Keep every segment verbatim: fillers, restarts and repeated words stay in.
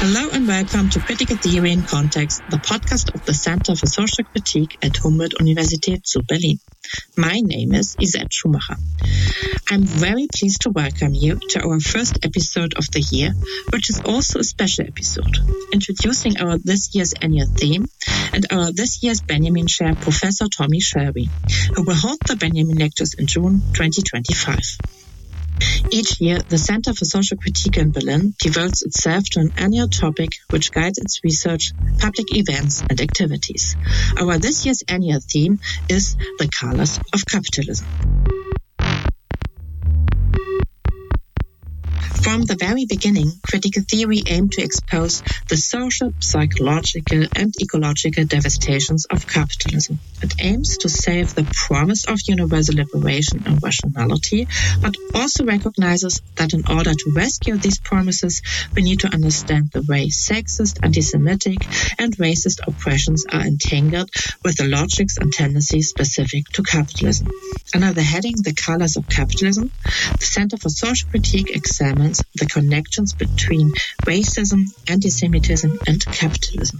Hello and welcome to Critical Theory in Context, the podcast of the Center for Social Critique at Humboldt-Universität zu Berlin. My name is Isette Schumacher. I'm very pleased to welcome you to our first episode of the year, which is also a special episode, introducing our this year's annual theme and our this year's Benjamin Chair, Professor Tommy Shelby, who will hold the Benjamin Lectures in June twenty twenty-five. Each year, the Center for Social Critique in Berlin devotes itself to an annual topic which guides its research, public events, and activities. Our this year's annual theme is the colors of capitalism. From the very beginning, critical theory aimed to expose the social, psychological, and ecological devastations of capitalism. It aims to save the promise of universal liberation and rationality, but also recognizes that in order to rescue these promises, we need to understand the way sexist, anti-Semitic, and racist oppressions are entangled with the logics and tendencies specific to capitalism. Under the heading The Colors of Capitalism, the Center for Social Critique examines the connections between racism, anti-Semitism, and capitalism.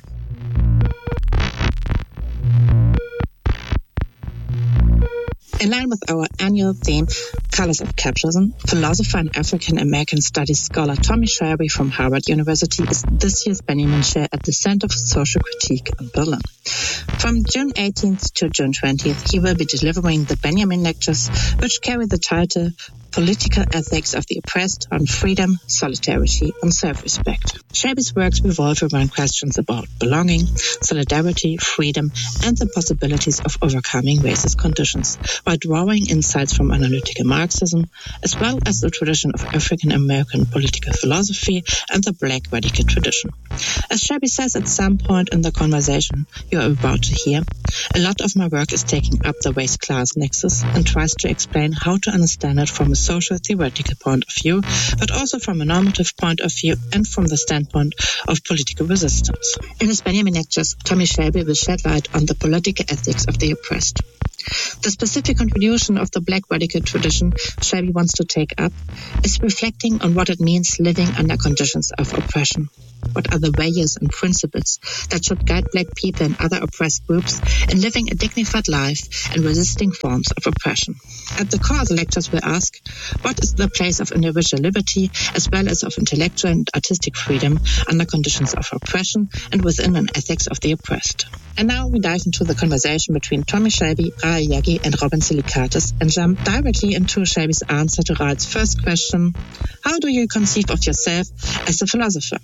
In line with our annual theme, Colors of Capitalism, philosopher and African-American studies scholar Tommy Shelby from Harvard University is this year's Benjamin Chair at the Center for Social Critique in Berlin. From June eighteenth to June twentieth, he will be delivering the Benjamin Lectures, which carry the title Political Ethics of the Oppressed on Freedom, Solidarity, and Self-Respect. Shelby's works revolve around questions about belonging, solidarity, freedom, and the possibilities of overcoming racist conditions, while drawing insights from analytical Marxism, as well as the tradition of African-American political philosophy and the Black radical tradition. As Shelby says at some point in the conversation you are about to hear, a lot of my work is taking up the race-class nexus and tries to explain how to understand it from a social theoretical point of view, but also from a normative point of view and from the standpoint of political resistance. In his Benjamin Lectures, Tommy Shelby will shed light on the political ethics of the oppressed. The specific contribution of the Black radical tradition Shelby wants to take up is reflecting on what it means living under conditions of oppression. What are the values and principles that should guide Black people and other oppressed groups in living a dignified life and resisting forms of oppression? At the core of the lectures will ask, what is the place of individual liberty as well as of intellectual and artistic freedom under conditions of oppression and within an ethics of the oppressed? And now we dive into the conversation between Tommy Shelby, Rahel Jaggui, and Robin Silikatis and jump directly into Shelby's answer to Rahel's first question: how do you conceive of yourself as a philosopher?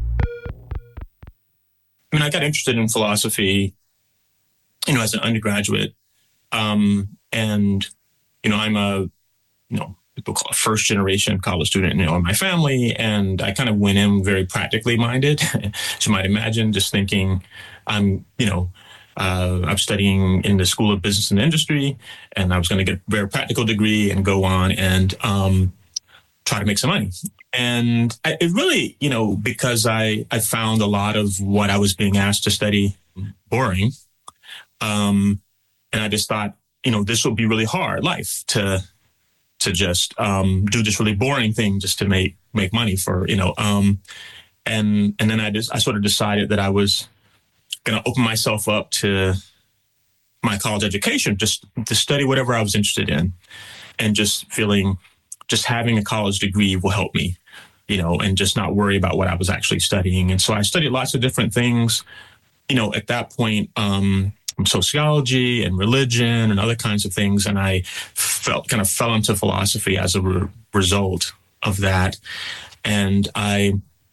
I mean, I got interested in philosophy, you know, as an undergraduate. Um, and, you know, I'm a, you know, people call it first generation college student, you know, in my family. And I kind of went in very practically minded, as you might imagine, just thinking I'm, you know, uh, I'm studying in the School of Business and Industry, and I was going to get a very practical degree and go on and um, try to make some money. And I, it really, you know, because I, I found a lot of what I was being asked to study boring. Um, and I just thought, you know, this would be really hard life to to just um, do this really boring thing just to make make money for, you know. Um, and and then I just I sort of decided that I was going to open myself up to my college education, just to study whatever I was interested in, and just feeling just having a college degree will help me, you know, and just not worry about what I was actually studying. And so I studied lots of different things, you know, at that point, um, sociology and religion and other kinds of things. And I felt kind of fell into philosophy as a re- result of that. And I,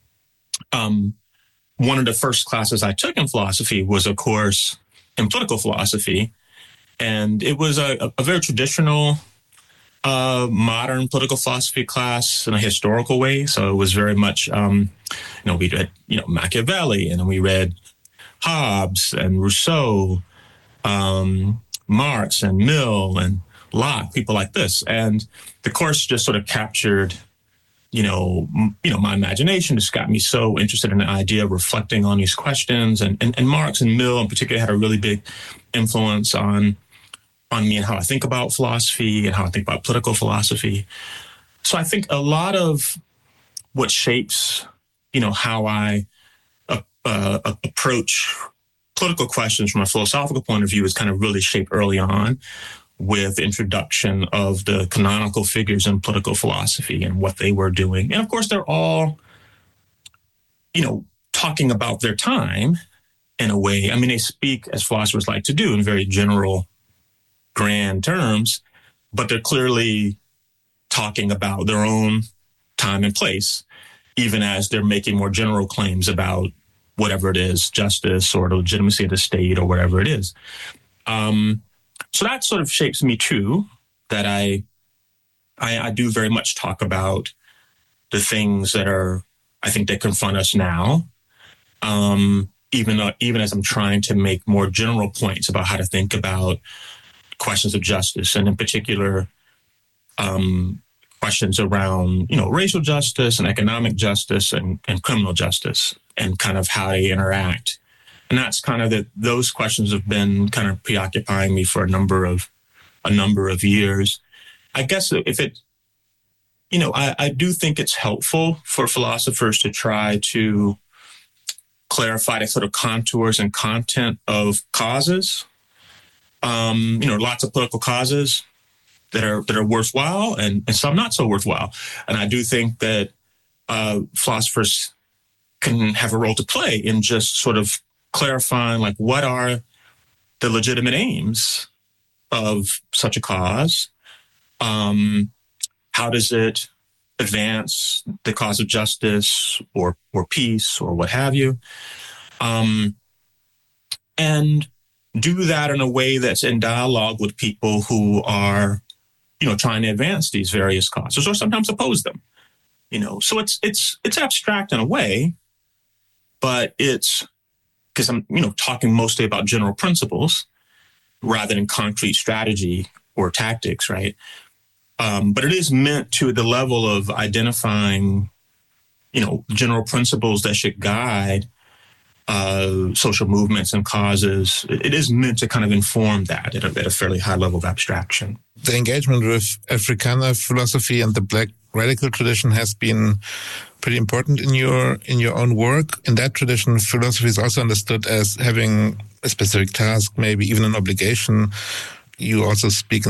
um, one of the first classes I took in philosophy was a course in political philosophy. And it was a, a very traditional Uh, modern political philosophy class in a historical way. So it was very much, um, you know, we read, you know, Machiavelli, and then we read Hobbes and Rousseau, um, Marx and Mill and Locke, people like this. And the course just sort of captured, you know, m- you know, my imagination, just got me so interested in the idea of reflecting on these questions. And, and, and Marx and Mill in particular had a really big influence on on me and how I think about philosophy and how I think about political philosophy. So I think a lot of what shapes, you know, how I uh, approach political questions from a philosophical point of view is kind of really shaped early on with the introduction of the canonical figures in political philosophy and what they were doing. And of course, they're all, you know, talking about their time in a way. I mean, they speak, as philosophers like to do, in very general, grand terms, but they're clearly talking about their own time and place, even as they're making more general claims about whatever it is, justice or the legitimacy of the state or whatever it is. Um, so that sort of shapes me too, that I, I, I do very much talk about the things that are, I think, that confront us now, um, even though, even as I'm trying to make more general points about how to think about questions of justice, and in particular, um, questions around, you know, racial justice and economic justice and, and criminal justice, and kind of how they interact. And that's kind of that those questions have been kind of preoccupying me for a number of a number of years. I guess if it, you know, I, I do think it's helpful for philosophers to try to clarify the sort of contours and content of causes. Um, you know, lots of political causes that are that are worthwhile, and, and some not so worthwhile. And I do think that uh, philosophers can have a role to play in just sort of clarifying, like, what are the legitimate aims of such a cause? Um, how does it advance the cause of justice or or peace or what have you? Um, and do that in a way that's in dialogue with people who are, you know, trying to advance these various causes or sometimes oppose them. You know, so it's it's it's abstract in a way, but it's because I'm, you know, talking mostly about general principles rather than concrete strategy or tactics, right? Um, but it is meant to the level of identifying, you know, general principles that should guide uh, social movements and causes. It, it is meant to kind of inform that at a, at a fairly high level of abstraction. The engagement with Africana philosophy and the Black radical tradition has been pretty important in your in your own work. In that tradition, philosophy is also understood as having a specific task, maybe even an obligation. You also speak